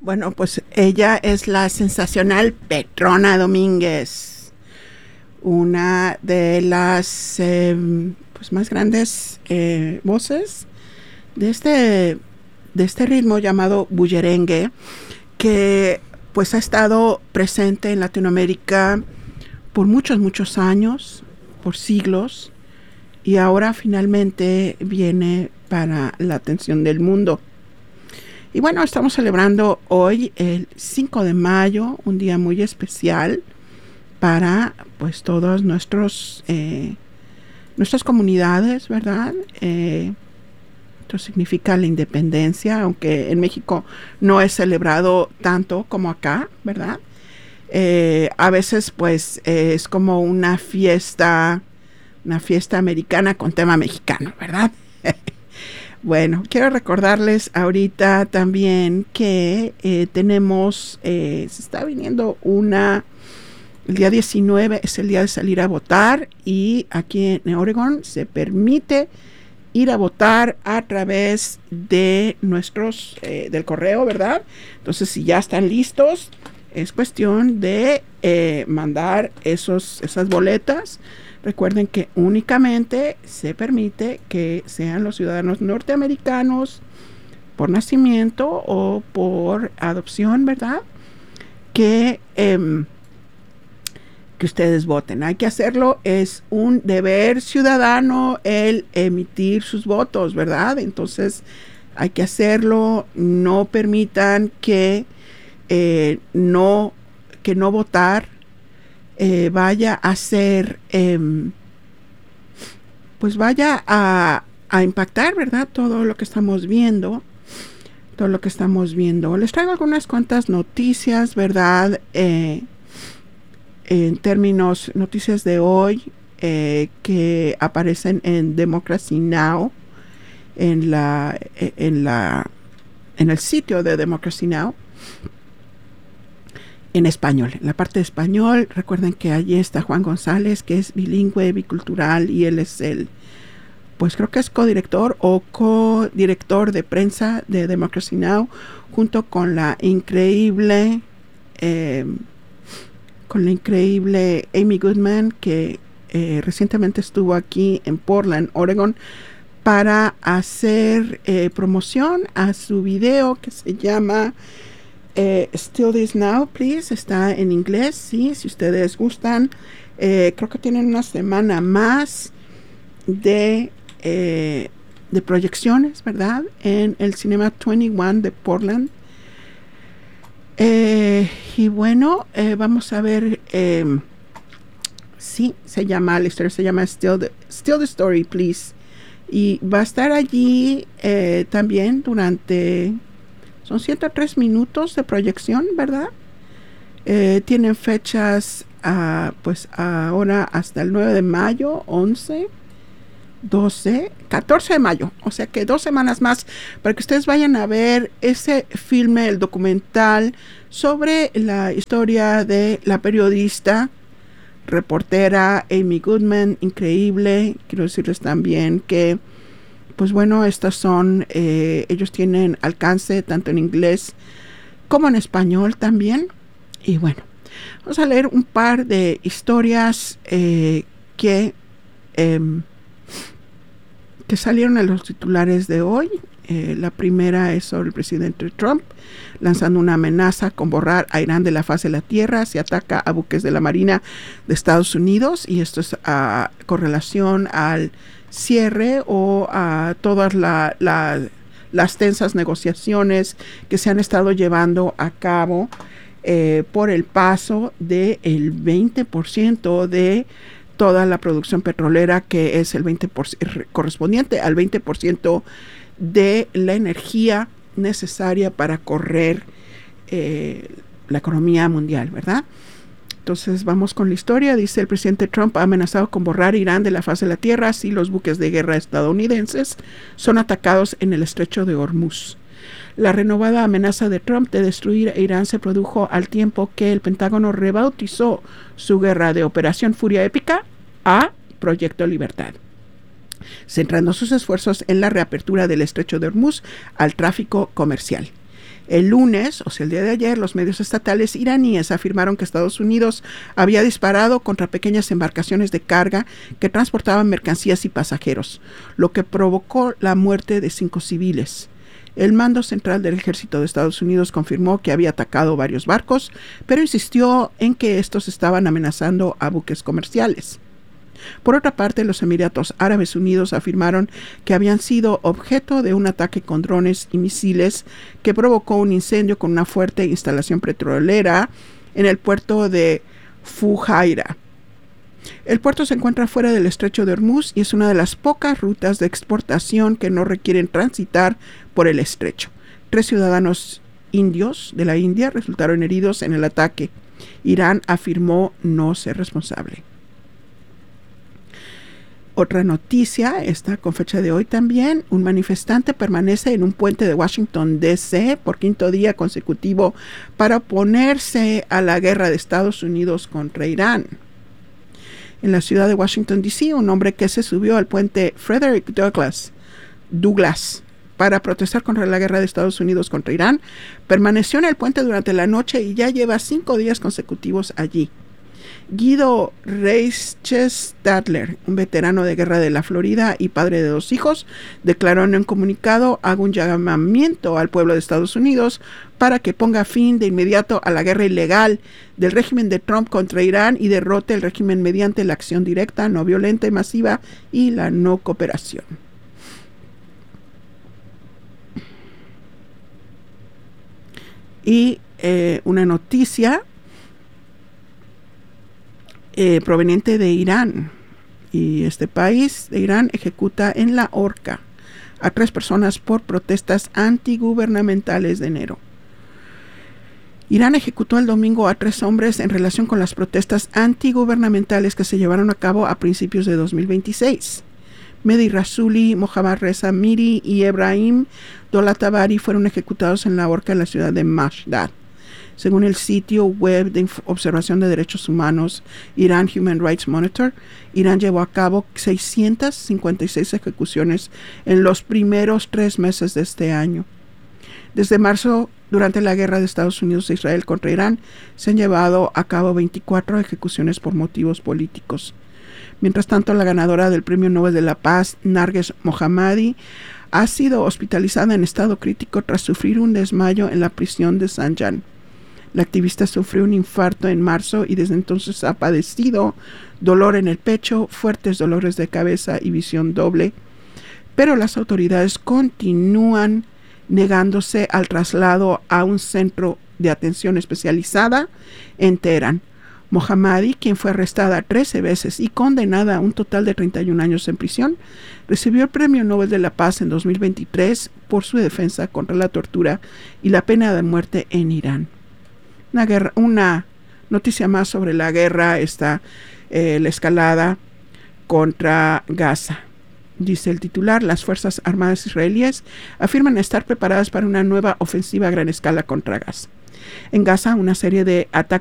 Bueno, pues ella es la sensacional Petrona Domínguez, una de las pues más grandes voces de este ritmo llamado bullerengue, que pues ha estado presente en Latinoamérica por muchos años, por siglos, y ahora finalmente viene para la atención del mundo. Y bueno, estamos celebrando hoy el 5 de mayo, un día muy especial para pues todos nuestras comunidades, ¿verdad? Esto significa la independencia, aunque en México no es celebrado tanto como acá, ¿verdad? A veces pues es como una fiesta americana con tema mexicano, ¿verdad? Bueno, quiero recordarles ahorita también que tenemos, se está viniendo el día 19 es el día de salir a votar, y aquí en Oregon se permite ir a votar a través de del correo, ¿verdad? Entonces, si ya están listos, es cuestión de mandar esas boletas. Recuerden que únicamente se permite que sean los ciudadanos norteamericanos por nacimiento o por adopción, ¿verdad? Que ustedes voten. Hay que hacerlo, es un deber ciudadano el emitir sus votos, ¿verdad? Entonces hay que hacerlo. No permitan que no votar vaya a ser, pues vaya a impactar, ¿verdad? Todo lo que estamos viendo. Les traigo algunas cuantas noticias, ¿verdad? En términos, noticias de hoy que aparecen en Democracy Now, en el sitio de Democracy Now, en español, en la parte de español. Recuerden que allí está Juan González, que es bilingüe, bicultural, y él es pues creo que es codirector de prensa de Democracy Now, junto con la increíble Amy Goodman, que recientemente estuvo aquí en Portland, Oregon, para hacer promoción a su video que se llama Still This Now, Please. Está en inglés, sí, si ustedes gustan. Creo que tienen una semana más de proyecciones, ¿verdad? En el Cinema 21 de Portland. Y bueno, vamos a ver. Sí, la historia se llama Still the Story, Please. Y va a estar allí también son 103 minutos de proyección, ¿verdad? Tienen fechas pues ahora hasta el 9 de mayo, 11, 12, 14 de mayo. O sea que 2 semanas más para que ustedes vayan a ver ese filme, el documental sobre la historia de la periodista, reportera Amy Goodman. Increíble. Quiero decirles también que pues bueno, ellos tienen alcance tanto en inglés como en español también. Y bueno, vamos a leer un par de historias que salieron en los titulares de hoy. La primera es sobre el presidente Trump, lanzando una amenaza con borrar a Irán de la faz de la tierra si ataca a buques de la Marina de Estados Unidos. Y esto es con relación al cierre o a todas las tensas negociaciones que se han estado llevando a cabo por el paso del 20% de toda la producción petrolera, que es el 20% correspondiente al 20% de la energía necesaria para correr la economía mundial, ¿verdad? Entonces vamos con la historia. Dice: el presidente Trump ha amenazado con borrar Irán de la faz de la tierra si los buques de guerra estadounidenses son atacados en el estrecho de Hormuz. La renovada amenaza de Trump de destruir a Irán se produjo al tiempo que el Pentágono rebautizó su guerra de Operación Furia Épica a Proyecto Libertad, centrando sus esfuerzos en la reapertura del estrecho de Hormuz al tráfico comercial. El lunes, o sea, el día de ayer, los medios estatales iraníes afirmaron que Estados Unidos había disparado contra pequeñas embarcaciones de carga que transportaban mercancías y pasajeros, lo que provocó la muerte de 5 civiles. El mando central del ejército de Estados Unidos confirmó que había atacado varios barcos, pero insistió en que estos estaban amenazando a buques comerciales. Por otra parte, los Emiratos Árabes Unidos afirmaron que habían sido objeto de un ataque con drones y misiles que provocó un incendio con una fuerte instalación petrolera en el puerto de Fujairah. El puerto se encuentra fuera del estrecho de Hormuz y es una de las pocas rutas de exportación que no requieren transitar por el estrecho. 3 ciudadanos indios de la India resultaron heridos en el ataque. Irán afirmó no ser responsable. Otra noticia, esta con fecha de hoy también, un manifestante permanece en un puente de Washington, D.C. por 5º día consecutivo para oponerse a la guerra de Estados Unidos contra Irán. En la ciudad de Washington, D.C., un hombre que se subió al puente Frederick Douglass para protestar contra la guerra de Estados Unidos contra Irán, permaneció en el puente durante la noche y ya lleva 5 días consecutivos allí. Guido Reichstadler, un veterano de guerra de la Florida y padre de 2 hijos, declaró en un comunicado: hago un llamamiento al pueblo de Estados Unidos para que ponga fin de inmediato a la guerra ilegal del régimen de Trump contra Irán y derrote el régimen mediante la acción directa, no violenta y masiva y la no cooperación. Y una noticia proveniente de Irán, y este país de Irán ejecuta en la horca a 3 personas por protestas antigubernamentales de enero. Irán ejecutó el domingo a 3 hombres en relación con las protestas antigubernamentales que se llevaron a cabo a principios de 2026. Mehdi Rasuli, Mohammad Reza Miri y Ebrahim Dolatabari fueron ejecutados en la horca en la ciudad de Mashdad. Según el sitio web de observación de derechos humanos Iran Human Rights Monitor, Irán llevó a cabo 656 ejecuciones en los primeros 3 meses de este año. Desde marzo, durante la guerra de Estados Unidos e Israel contra Irán, se han llevado a cabo 24 ejecuciones por motivos políticos. Mientras tanto, la ganadora del Premio Nobel de la Paz, Narges Mohammadi, ha sido hospitalizada en estado crítico tras sufrir un desmayo en la prisión de Zanjan. La activista sufrió un infarto en marzo y desde entonces ha padecido dolor en el pecho, fuertes dolores de cabeza y visión doble, pero las autoridades continúan negándose al traslado a un centro de atención especializada en Teherán. Mohammadi, quien fue arrestada 13 veces y condenada a un total de 31 años en prisión, recibió el Premio Nobel de la Paz en 2023 por su defensa contra la tortura y la pena de muerte en Irán. Una noticia más sobre la guerra está la escalada contra Gaza. Dice el titular: las Fuerzas Armadas israelíes afirman estar preparadas para una nueva ofensiva a gran escala contra Gaza. En Gaza, una serie de ataques